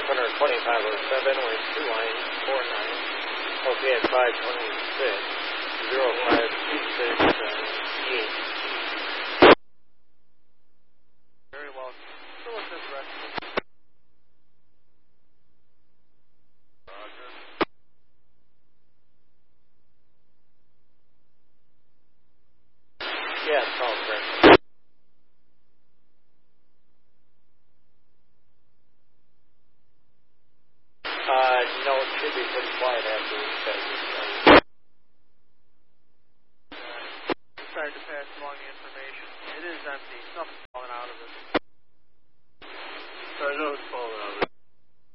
52507 with 2 lines, 49. Okay, at 526, 0526, 8. Very well. So what's this direction? Roger. Yeah, it's all correct. No, it should be pretty quiet after we start this.